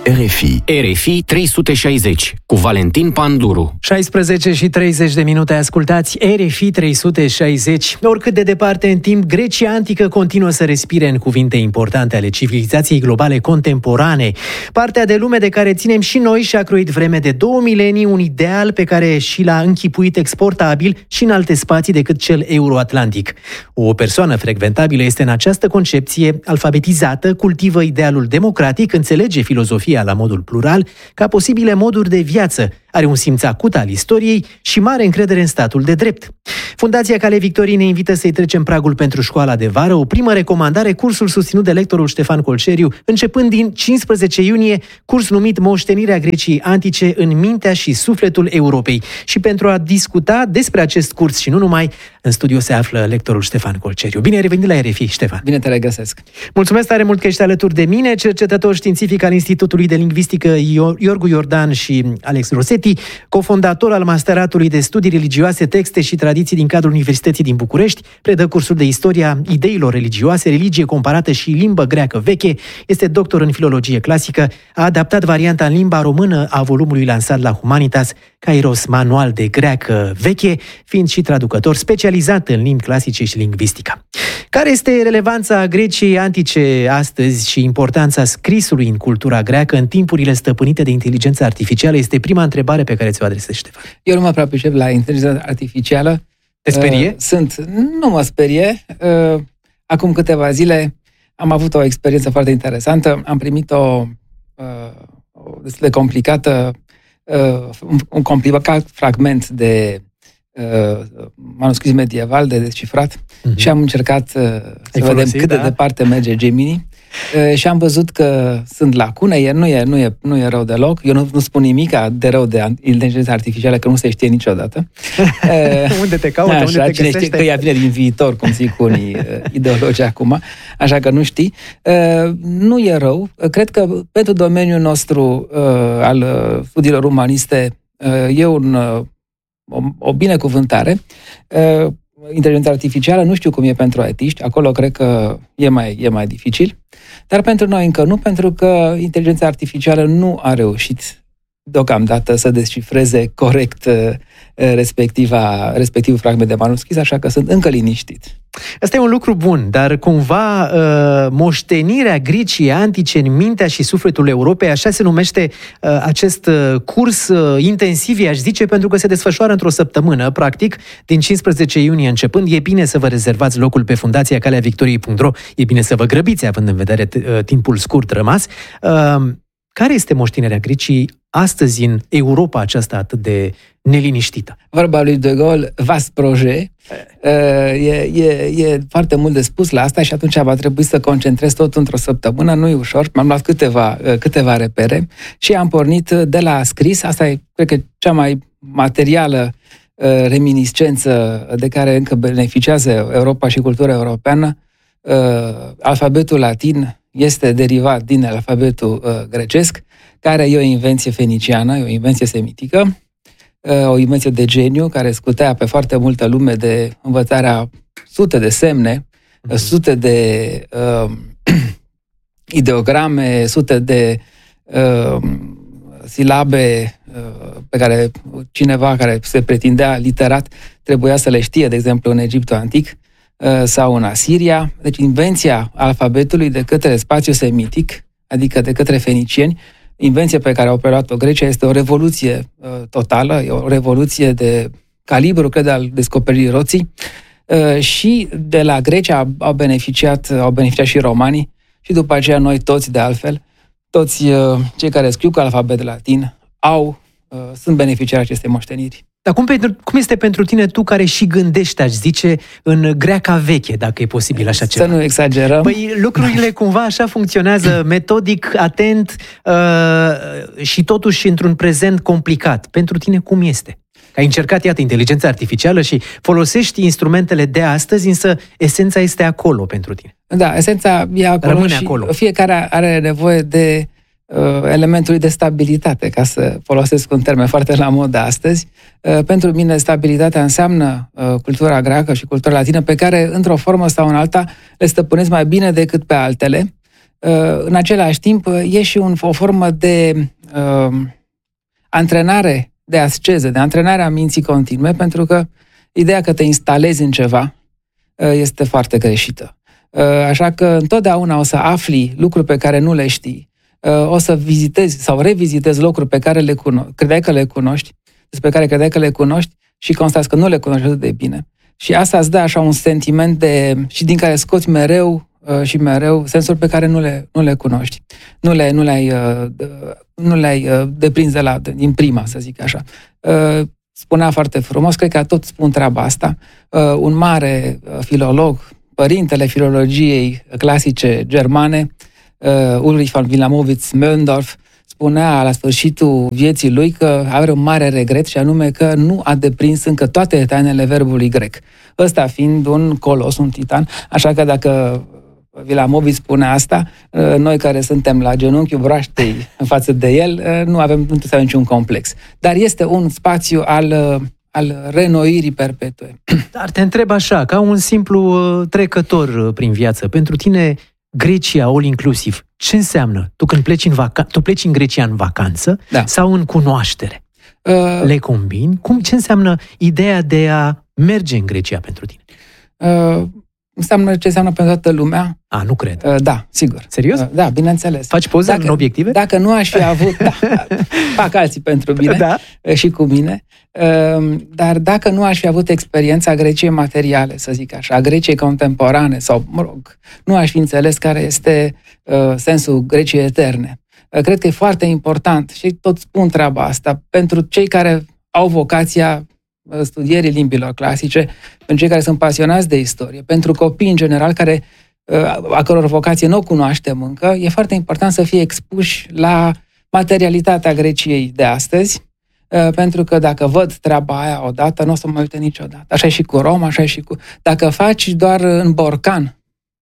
RFI. RFI 360 cu Valentin Panduru. 16:30 ascultați RFI 360. Oricât de departe în timp, Grecia antică continuă să respire în cuvinte importante ale civilizației globale contemporane. Partea de lume de care ținem și noi și-a croit vreme de 2 milenii un ideal pe care și l-a închipuit exportabil și în alte spații decât cel euroatlantic. O persoană frecventabilă este în această concepție alfabetizată, cultivă idealul democratic, înțelege filozofia la modul plural ca posibile moduri de viață, are un simț acut al istoriei și mare încredere în statul de drept. Fundația Calea Victoriei ne invită să-i trecem pragul pentru școala de vară, o primă recomandare, cursul susținut de lectorul Ștefan Colceriu, începând din 15 iunie, curs numit Moștenirea Greciei Antice în mintea și sufletul Europei. Și pentru a discuta despre acest curs și nu numai, în studio se află lectorul Ștefan Colceriu. Bine ai revenit la RFI, Ștefan! Bine te regăsesc! Mulțumesc tare mult că ești alături de mine, cercetător științific al Institutului de Lingvistică Iorgu Iordan și Alex Rosetti, cofondator al Masteratului de Studii Religioase, Texte și Tradiții din cadrul Universității din București, predă cursuri de istoria ideilor religioase, religie comparată și limbă greacă veche, este doctor în filologie clasică, a adaptat varianta în limba română a volumului lansat la Humanitas, Kairos, manual de greacă veche, fiind și traducător specializat în limbi clasice și lingvistica. Care este relevanța Greciei antice astăzi și importanța scrisului în cultura greacă în timpurile stăpânite de inteligența artificială? Este prima întrebare pe care ți-o adresez, Ștefan. Eu nu mă prea pricep la inteligența artificială. Te sperie? Nu mă sperie. Acum câteva zile am avut o experiență foarte interesantă. Am primit o destul de complicată, un complicat fragment de manuscris medieval de descifrat și am încercat să vedem cât de departe merge Gemini și am văzut că sunt lacune, nu e rău deloc. Eu nu spun nimic de rău de inteligența artificială, că nu se știe niciodată. Unde te caută, unde te găsește? Știe că ea vine din viitor, cum zic unii ideologi acum, așa că nu știi. Nu e rău. Cred că pentru domeniul nostru al studiilor umaniste e o binecuvântare. Inteligența artificială, nu știu cum e pentru IT-ști, acolo cred că e mai dificil, dar pentru noi încă nu, pentru că inteligența artificială nu a reușit deocamdată să descifreze corect respectivul fragment de manuscris, așa că sunt încă liniștit. Asta e un lucru bun, dar cumva moștenirea Greciei antice în mintea și sufletul Europei, așa se numește acest curs intensiv, aș zice, pentru că se desfășoară într-o săptămână, practic, din 15 iunie începând. E bine să vă rezervați locul pe Fundația Calea Victoriei.ro, e bine să vă grăbiți, având în vedere timpul scurt rămas. Care este moștenirea Greciei astăzi în Europa aceasta atât de neliniștită? Vorba lui De Gaulle, vast projet. E foarte mult de spus la asta și atunci va trebui să concentrez tot într-o săptămână. Nu e ușor. M-am luat câteva repere și am pornit de la scris. Asta e, cred că, cea mai materială reminiscență de care încă beneficiază Europa și cultura europeană. Alfabetul latin este derivat din alfabetul grecesc, care e o invenție feniciană, e o invenție semitică, o invenție de geniu care scutea pe foarte multă lume de învățarea sute de semne, sute de ideograme, sute de silabe pe care cineva care se pretindea literat trebuia să le știe, de exemplu în Egiptul antic sau în Asiria. Deci invenția alfabetului de către spațiul semitic, adică de către fenicieni, invenție pe care au operat-o Grecia, este o revoluție totală, e o revoluție de calibru, cred, al descoperirii roții. Și de la Grecia au beneficiat și romanii și după aceea noi toți, de altfel, toți cei care scriu cu alfabet latin sunt beneficiari acestei moșteniri. Dar cum este pentru tine, tu care și gândești, aș zice, în greaca veche, dacă e posibil așa ceva? Să nu exagerăm. Păi lucrurile cumva așa funcționează, metodic, atent și totuși într-un prezent complicat. Pentru tine cum este? Ai încercat, iată, inteligența artificială și folosești instrumentele de astăzi, însă esența este acolo pentru tine. Da, esența e acolo. Rămâne și acolo. Fiecare are nevoie de elementului de stabilitate, ca să folosesc un termen foarte la modă astăzi. Pentru mine stabilitatea înseamnă cultura greacă și cultura latină, pe care, într-o formă sau în alta, le stăpânesc mai bine decât pe altele. în același timp e și o formă de antrenare, de asceză, de antrenare a minții continue, pentru că ideea că te instalezi în ceva este foarte greșită. Așa că întotdeauna o să afli lucruri pe care nu le știi, o să vizitezi sau revizitezi locuri pe care credeai că le cunoști, despre care credeai că le cunoști și constați că nu le cunoști atât de bine. Și asta îți dă așa un sentiment și din care scoți mereu și mereu sensuri pe care nu le cunoști. Nu le-ai deprins din prima, să zic așa. Spunea foarte frumos, cred că tot spun treaba asta, un mare filolog, părintele filologiei clasice germane, Ulrich von Wilamowitz-Möndorf, spunea la sfârșitul vieții lui că are un mare regret și anume că nu a deprins încă toate tainele verbului grec. Ăsta fiind un colos, un titan, așa că dacă Wilamowitz spune asta, noi care suntem la genunchiul broaștei față de el, nu avem niciun complex. Dar este un spațiu al reînnoirii perpetue. Dar te întreb așa, ca un simplu trecător prin viață, pentru tine Grecia all inclusiv, ce înseamnă? Tu când pleci în Grecia în vacanță, da, sau în cunoaștere? Le combini? Ce înseamnă ideea de a merge în Grecia pentru tine? Înseamnă ce înseamnă pentru toată lumea. Nu cred. Da, sigur. Serios? Da, bineînțeles. Faci poze în obiective? Dacă nu aș fi avut... fac alții pentru mine, da, și cu mine. Dar dacă nu aș fi avut experiența Greciei materiale, să zic așa, a Greciei contemporane, sau, nu aș fi înțeles care este sensul Greciei eterne. Cred că e foarte important și tot spun treaba asta pentru cei care au vocația studierii limbilor clasice, pentru cei care sunt pasionați de istorie, pentru copii în general a căror vocație nu o cunoaștem încă, e foarte important să fie expuși la materialitatea Greciei de astăzi, pentru că dacă văd treaba aia odată, nu o să mă uite niciodată. Așa e și cu Roma, așa e și cu... Dacă faci doar în borcan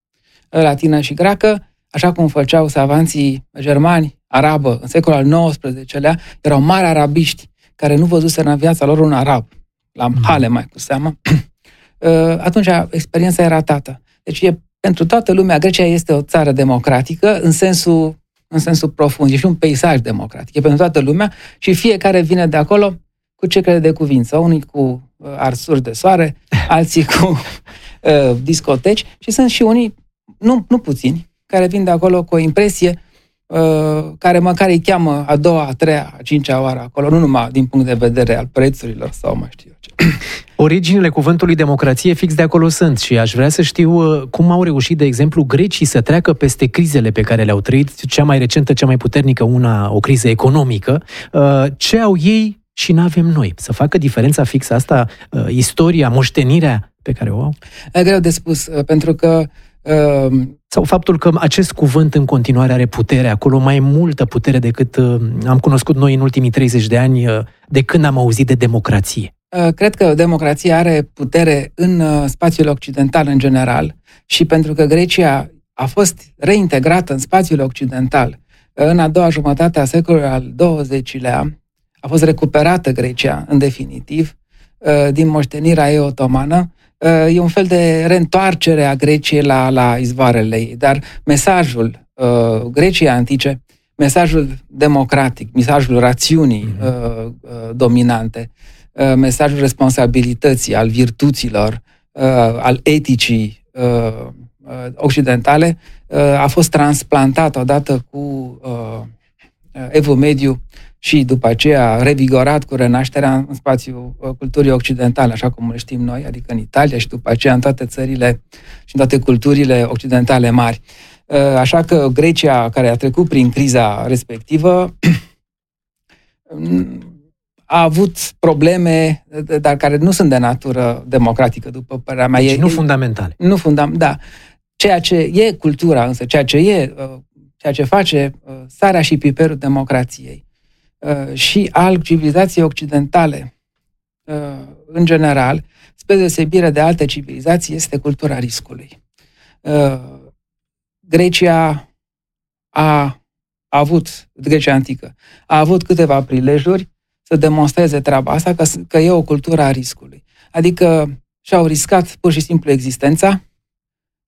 latină și greacă, așa cum făceau savanții germani, arabă, în secolul al XIX-lea, erau mari arabiști care nu văzuseră în viața lor un arab, la Hale mai cu seamă, atunci experiența e ratată. Deci pentru toată lumea, Grecia este o țară democratică în sensul profund. E și un peisaj democratic. E pentru toată lumea și fiecare vine de acolo cu ce crede de cuvință. Unii cu arsuri de soare, alții cu discoteci și sunt și unii, nu puțini, care vin de acolo cu o impresie care măcar îi cheamă a doua, a treia, a cincea oară acolo, nu numai din punct de vedere al prețurilor sau mai știu eu ce. Originile cuvântului democrație fix de acolo sunt și aș vrea să știu cum au reușit, de exemplu, grecii să treacă peste crizele pe care le-au trăit, cea mai recentă, cea mai puternică, o criză economică, ce au ei și n-avem noi. Să facă diferența fixă asta, istoria, moștenirea pe care o au? E greu de spus, pentru că sau faptul că acest cuvânt în continuare are putere acolo, mai multă putere decât am cunoscut noi în ultimii 30 de ani, de când am auzit de democrație. Cred că democrația are putere în spațiul occidental în general și pentru că Grecia a fost reintegrată în spațiul occidental în a doua jumătate a secolului al XX-lea, a fost recuperată Grecia, în definitiv, din moștenirea ei otomană. E un fel de reîntoarcere a Greciei la izvoarele ei, dar mesajul Greciei antice, mesajul democratic, mesajul rațiunii dominante, mesajul responsabilității, al virtuților, al eticii occidentale, a fost transplantat odată cu Evul Mediu și după aceea revigorat cu Renașterea în spațiul culturii occidentale, așa cum îl știm noi, adică în Italia și după aceea în toate țările și în toate culturile occidentale mari. Așa că Grecia, care a trecut prin criza respectivă, a avut probleme, dar care nu sunt de natură democratică, după părerea mea. Deci nu fundamentale. Da. Ceea ce e cultura, însă, ceea ce face sarea și piperul democrației și al civilizației occidentale în general, spre deosebire de alte civilizații, este cultura riscului. Grecia antică a avut câteva prilejuri să demonstreze treaba asta, că e o cultură a riscului. Adică și-au riscat pur și simplu existența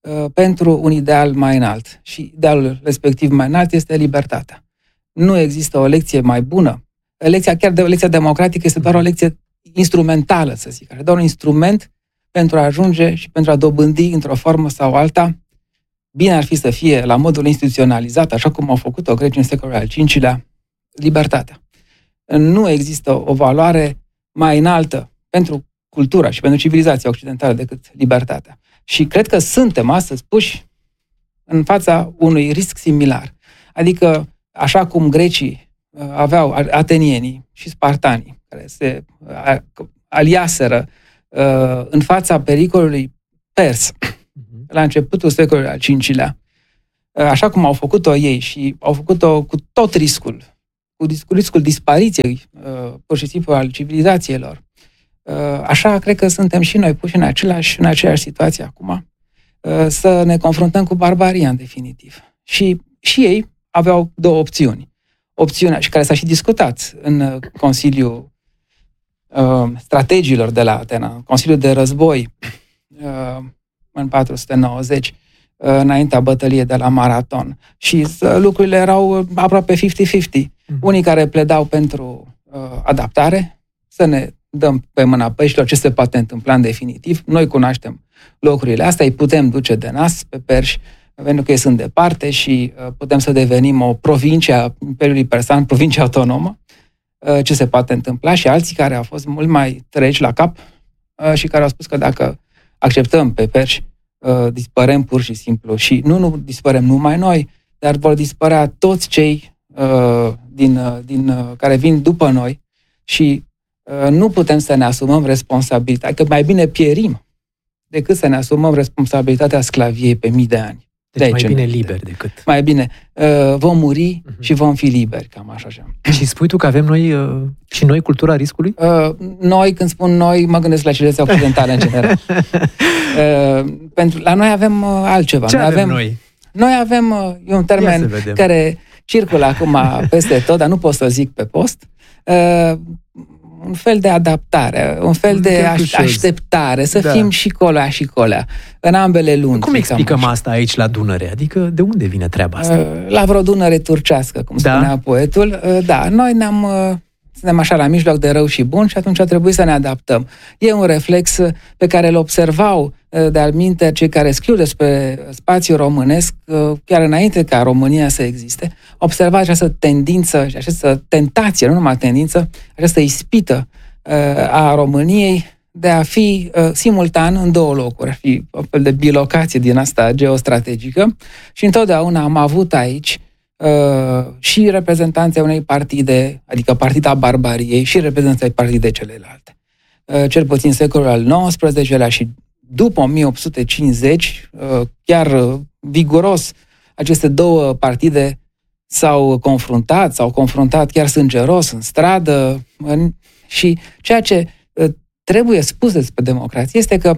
pentru un ideal mai înalt. Și idealul respectiv mai înalt este libertatea. Nu există o lecție mai bună. Lecția democratică este doar o lecție instrumentală, să zic, doar un instrument pentru a ajunge și pentru a dobândi într-o formă sau alta. Bine ar fi să fie la modul instituționalizat, așa cum au făcut-o grecii în secolul al V-lea, libertatea. Nu există o valoare mai înaltă pentru cultura și pentru civilizația occidentală decât libertatea. Și cred că suntem astăzi puși în fața unui risc similar. Adică, așa cum grecii aveau, atenienii și spartanii, care se aliaseră în fața pericolului pers la începutul secolului al V-lea, așa cum au făcut-o ei și au făcut-o cu tot riscul, cu riscul dispariției pur și simplu al civilizațiilor. Așa cred că suntem și noi puși în aceeași situație acum, să ne confruntăm cu barbaria în definitiv. Și ei aveau două opțiuni. Opțiunea, și care s-a și discutat în Consiliul Strategilor de la Atena, Consiliul de Război în 490, înaintea bătăliei de la Maraton. Și lucrurile erau aproape 50-50. Unii care pledau pentru adaptare, să ne dăm pe mâna peștilor ce se poate întâmpla în definitiv. Noi cunoaștem locurile astea, îi putem duce de nas pe perși, pentru că ei sunt departe și putem să devenim o provincie a Imperiului Persan, provincie autonomă, ce se poate întâmpla, și alții care au fost mult mai treci la cap și care au spus că dacă acceptăm pe perși, dispărem pur și simplu. Și nu dispărem numai noi, dar vor dispărea toți cei care vin după noi și nu putem să ne asumăm responsabilitatea, că mai bine pierim decât să ne asumăm responsabilitatea sclaviei pe mii de ani. Deci mai bine liberi decât. Mai bine. Vom muri și vom fi liberi, cam așa. Și spui tu că avem noi și noi cultura riscului? Noi, când spun noi, mă gândesc la civilizația occidentală în general. La noi avem altceva. Ce avem noi? Noi avem, e un termen care circulă acum peste tot, dar nu pot să zic pe post, un fel de adaptare, un fel de așteptare, să fim și colea și colea, în ambele luni. Cum explicăm asta aici la Dunăre? Adică de unde vine treaba asta? La vreo Dunăre turcească, cum spunea poetul. Da, noi suntem așa la mijloc de rău și bun și atunci a trebuit să ne adaptăm. E un reflex pe care îl observau de-al minte cei care scriu despre spațiul românesc, chiar înainte ca România să existe, observa această tendință, această tentație, nu numai tendință, această ispită a României de a fi simultan în două locuri. Ar fi o fel de bilocație din asta geostrategică și întotdeauna am avut aici și reprezentanții unei partide, adică partida barbariei, și reprezentanții partide celelalte. Cel puțin secolul al XIX-lea și după 1850, chiar viguros, aceste două partide s-au confruntat chiar sângeros în stradă, și ceea ce trebuie spus despre democrație este că,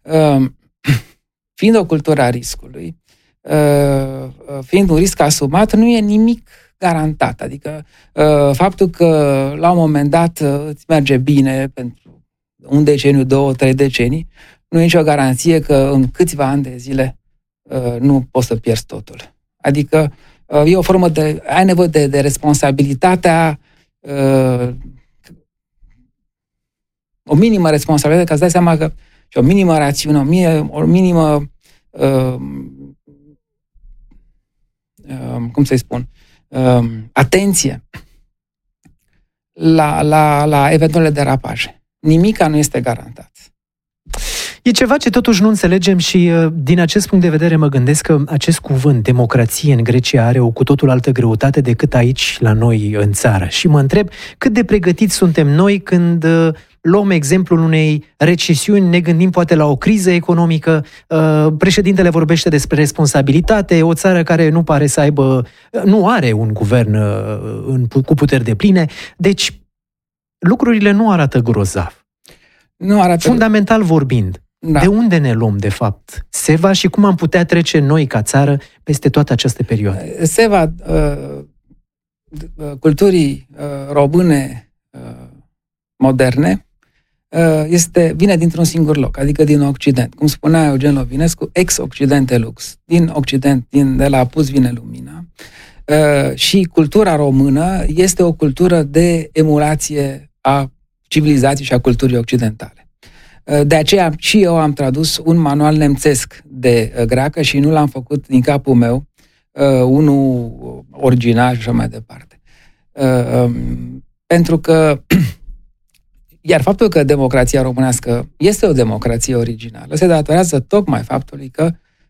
fiind o cultură a riscului, fiind un risc asumat, nu e nimic garantat. Adică faptul că la un moment dat îți merge bine pentru un deceniu, 2-3 decenii, nu e nicio garanție că în câțiva ani de zile nu poți să pierzi totul. Adică e o formă ai nevoie de responsabilitatea, o minimă responsabilitate, ca să dai seama că și o minimă rațiune, o minimă cum să-i spun, atenție la eventuale derapaje. Nimica nu este garantat. E ceva ce totuși nu înțelegem și din acest punct de vedere mă gândesc că acest cuvânt, democrație, în Grecia are o cu totul altă greutate decât aici la noi în țară. Și mă întreb cât de pregătiți suntem noi când luăm exemplul unei recesiuni, ne gândim poate la o criză economică, președintele vorbește despre responsabilitate, o țară care nu pare să aibă, nu are un guvern cu puteri depline, deci lucrurile nu arată grozav. Nu arată... Fundamental vorbind, de unde ne luăm de fapt seva și cum am putea trece noi ca țară peste toată această perioadă? Seva culturii române moderne vine dintr-un singur loc, adică din Occident. Cum spunea Eugen Lovinescu, ex Occidente lux. Din Occident, de la apus vine lumina. Și cultura română este o cultură de emulație a civilizației și a culturii occidentale. De aceea și eu am tradus un manual nemțesc de greacă și nu l-am făcut din capul meu, unul original și așa mai departe. Pentru că iar faptul că democrația românească este o democrație originală se datorează tocmai faptului că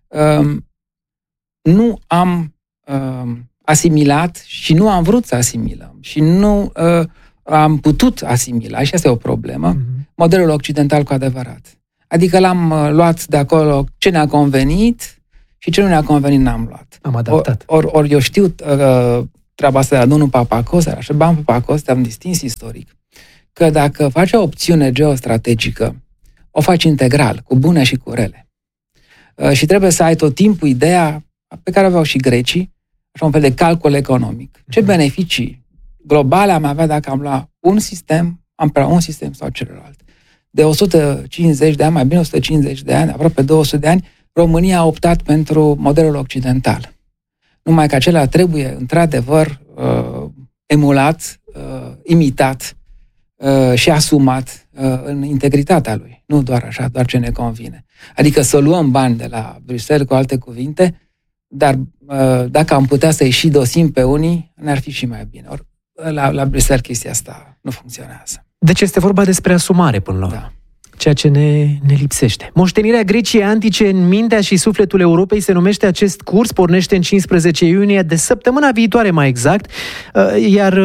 nu am asimilat și nu am vrut să asimilăm și nu am putut asimila, și asta e o problemă, modelul occidental cu adevărat. Adică l-am luat de acolo ce ne-a convenit și ce nu ne-a convenit n-am luat. Am adaptat. Ori eu știu treaba asta de la domnul Papacos, așa, Papacos, te-am distins istoric, că dacă faci o opțiune geostrategică, o faci integral, cu bune și cu rele. Și trebuie să ai tot timpul ideea pe care aveau și grecii, așa un fel de calcul economic. Ce beneficii globale am avea dacă am luat un sistem, am preluat un sistem sau celălalt. De 150 de ani, mai bine 150 de ani, aproape 200 de ani, România a optat pentru modelul occidental. Numai că acela trebuie, într-adevăr, emulat, imitat și asumat în integritatea lui. Nu doar așa, doar ce ne convine. Adică să luăm bani de la Bruxelles, cu alte cuvinte, dar dacă am putea să-i și dosim pe unii, ne-ar fi și mai bine. Ori la Bruxelles chestia asta nu funcționează. Deci este vorba despre asumare până la urmă. Da. Ceea ce ne lipsește. Moștenirea Greciei antice în mintea și sufletul Europei se numește acest curs, pornește în 15 iunie, de săptămâna viitoare mai exact, iar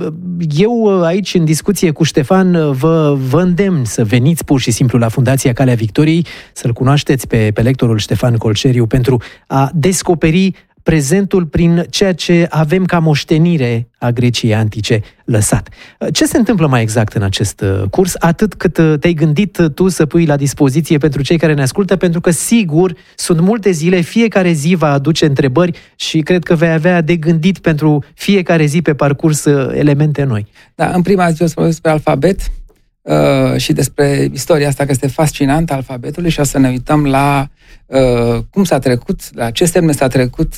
eu aici în discuție cu Ștefan vă îndemn să veniți pur și simplu la Fundația Calea Victoriei, să-l cunoașteți pe lectorul Ștefan Colceriu pentru a descoperi prezentul prin ceea ce avem ca moștenire a Greciei antice lăsat. Ce se întâmplă mai exact în acest curs, atât cât te-ai gândit tu să pui la dispoziție pentru cei care ne ascultă, pentru că sigur sunt multe zile, fiecare zi va aduce întrebări și cred că vei avea de gândit pentru fiecare zi pe parcurs elemente noi. Da, în prima zi o să vorbesc despre alfabet și despre istoria asta, că este fascinantă, alfabetului, și o să ne uităm la cum s-a trecut, la ce semne s-a trecut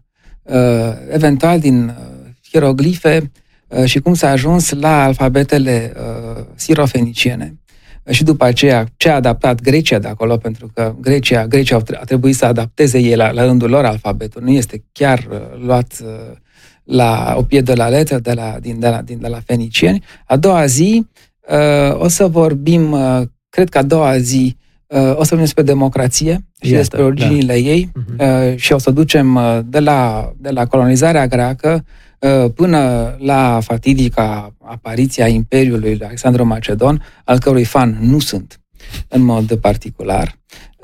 eventual din hieroglife și cum s-a ajuns la alfabetele sirofeniciene. Și după aceea, ce a adaptat Grecia de acolo, pentru că Grecia a trebuit să adapteze ei la rândul lor alfabetul, nu este chiar luat la o pie de la letră de la fenicieni. A doua zi o să vorbim, cred că a doua zi o să vorbim despre democrație și despre originile ei și o să ducem de la colonizarea greacă până la fatidica apariția Imperiului lui Alexandru Macedon, al cărui fan nu sunt în mod particular.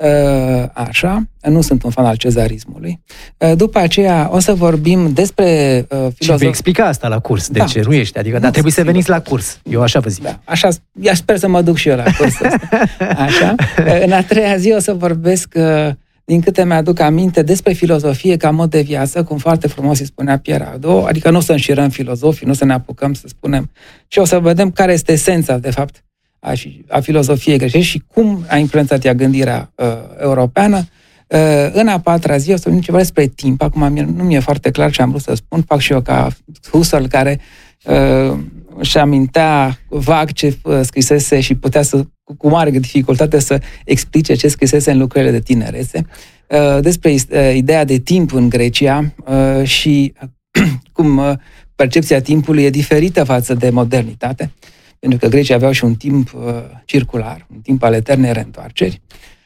Așa, nu sunt un fan al cezarismului. După aceea o să vorbim despre filozofie. Și vei explica asta la curs, de ce nu ești, adică, dar trebuie să veniți la curs. Eu așa vă zic. Da, așa, sper să mă duc și eu la cursul ăsta. Așa. În a treia zi o să vorbesc, din câte mi-aduc aminte, despre filozofie ca mod de viață, cum foarte frumos îi spunea Pierre Hadot, adică nu o să înșirăm filozofii, nu să ne apucăm să spunem, ci o să vedem care este esența, de fapt, a filozofiei grecești și cum a influențat ea gândirea europeană. În a patra zi o să vorbim ceva despre timp. Acum nu mi-e foarte clar ce am vrut să spun. Fac și eu ca Husserl, care își amintea vag ce scrisese și putea cu mare dificultate să explice ce scrisese în lucrările de tinerețe. Despre ideea de timp în Grecia și cum percepția timpului e diferită față de modernitate. Pentru că grecii aveau și un timp circular, un timp al eternei reîntoarceri.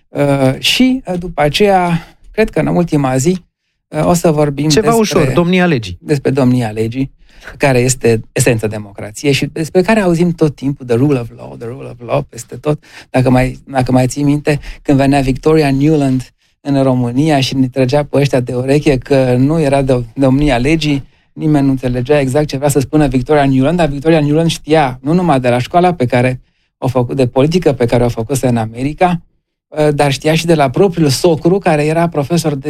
Și după aceea, cred că în ultima zi, o să vorbim ceva ușor, domnia legii. Despre domnia legii, care este esența democrației și despre care auzim tot timpul, the rule of law, peste tot. Dacă mai ții minte, când venea Victoria Nuland în România și ne trăgea pe ăștia de ureche că nu era domnia legii, nimeni nu înțelegea exact ce vrea să spună Victoria Nuland, dar Victoria Nuland știa, nu numai de la școala pe care o făcut, de politică pe care o făcuse în America, dar știa și de la propriul socru, care era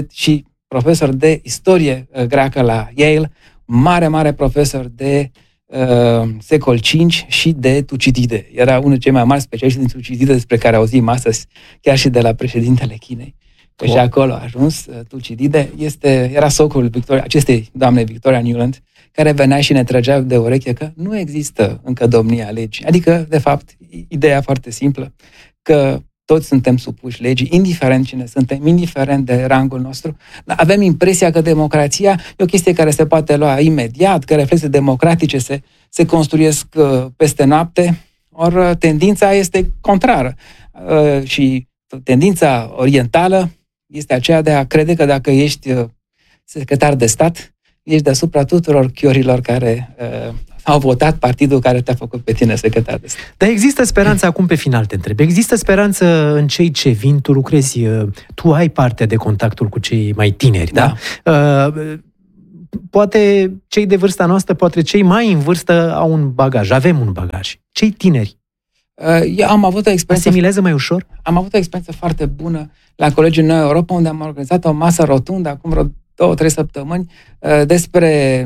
profesor de istorie greacă la Yale, mare profesor de secol V și de Tucidide. Era unul dintre cei mai mari specialiști din Tucidide despre care auzim astăzi, chiar și de la președintele Chinei. Că și acolo a ajuns Tucidide. Era socrul acestei doamne Victoria Nuland, care venea și ne trăgea de ureche că nu există încă domnia legii. Adică, de fapt, ideea foarte simplă, că toți suntem supuși legii, indiferent cine suntem, indiferent de rangul nostru. Avem impresia că democrația e o chestie care se poate lua imediat, că reflexe democratice se construiesc peste noapte, ori tendința este contrară. Și tendința orientală este aceea de a crede că dacă ești secretar de stat, ești deasupra tuturor chiorilor care au votat partidul care te-a făcut pe tine secretar de stat. Dar există speranță, acum pe final te întreb, există speranță în cei ce vin? Tu lucrezi, tu ai parte de contactul cu cei mai tineri, da? Poate cei de vârsta noastră, poate cei mai în vârstă au un bagaj, avem un bagaj. Cei tineri? Eu am avut o experiență... Asimilează mai ușor? Am avut o experiență foarte bună la Colegiul Noi Europa, unde am organizat o masă rotundă acum vreo 2-3 săptămâni despre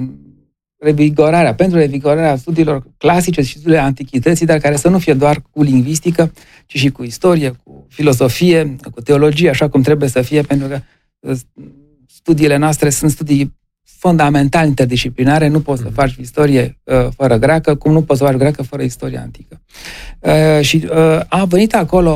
pentru revigorarea studiilor clasice și studiile antichității, dar care să nu fie doar cu lingvistică, ci și cu istorie, cu filozofie, cu teologie, așa cum trebuie să fie, pentru că studiile noastre sunt studii fundamental interdisciplinare, nu poți să faci istorie fără greacă, cum nu poți să faci greacă fără istorie antică. Și a venit acolo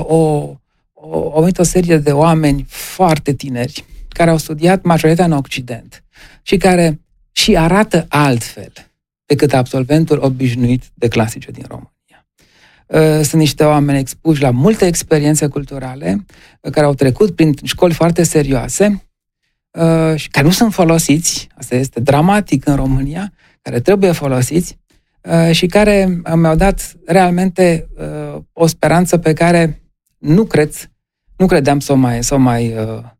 au venit o serie de oameni foarte tineri, care au studiat majoritatea în Occident și care și arată altfel decât absolventul obișnuit de clasice din România. Sunt niște oameni expuși la multe experiențe culturale, care au trecut prin școli foarte serioase și care nu sunt folosiți, asta este dramatic în România, care trebuie folosiți și care mi-au dat realmente o speranță pe care nu credeam să o mai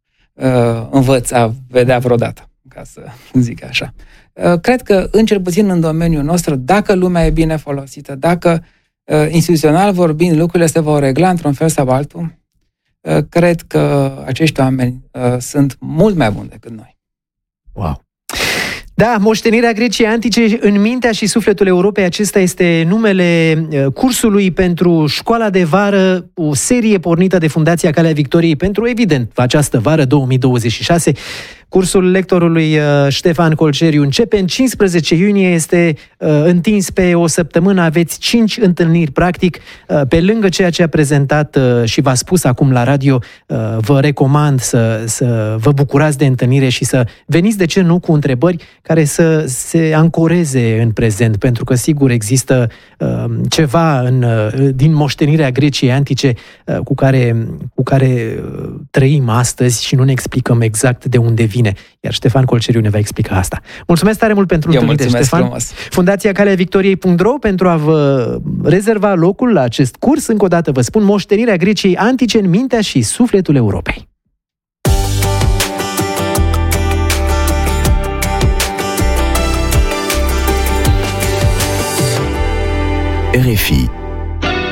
învăț a vedea vreodată, ca să zic așa. Cred că, cel puțin în domeniul nostru, dacă lumea e bine folosită, dacă instituțional vorbind lucrurile se vor regla într-un fel sau altul, cred că acești oameni sunt mult mai buni decât noi. Wow! Da, moștenirea Greciei antice în mintea și sufletul Europei, acesta este numele cursului pentru școala de vară, o serie pornită de Fundația Calea Victoriei pentru, evident, această vară 2026. Cursul lectorului Ștefan Colceriu începe în 15 iunie, este întins pe o săptămână, aveți 5 întâlniri practic. Pe lângă ceea ce a prezentat și v-a spus acum la radio, vă recomand să vă bucurați de întâlnire și să veniți, de ce nu, cu întrebări care să se ancoreze în prezent, pentru că sigur există ceva din moștenirea Greciei antice cu care trăim astăzi și nu ne explicăm exact de unde vine. Iar Ștefan Colceriu ne va explica asta. Mulțumesc tare mult pentru întâlnire, Ștefan. Frumos. Fundația Caleavictoriei.ro pentru a vă rezerva locul la acest curs. Încă o dată vă spun, moștenirea Greciei antice în mintea și sufletul Europei. RFI